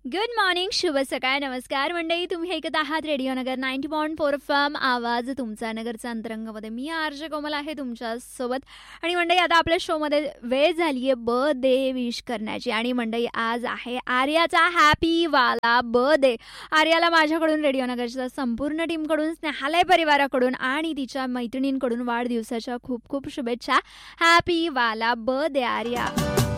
Good morning, शुभ सकाळ, नमस्कार मंडळी. तुम्ही ऐकत आहात रेडिओ नगर 90.4 FM, आवाज तुमचा नगरचा अंतरंगमध्ये. मी आरजे कोमल आहे तुमच्या सोबत. आणि मंडळी, आता आपल्या शोमध्ये वेळ झाली आहे बर्थडे विश करण्याची. आणि मंडळी, आज आहे आर्याचा हॅपी वाला बर्थडे. आर्याला माझ्याकडून, रेडिओ नगरच्या संपूर्ण टीमकडून, स्नेहालय परिवाराकडून आणि तिच्या मैत्रिणींकडून वाढदिवसाच्या खूप खूप शुभेच्छा. हॅपी वाला बर्थडे आर्या.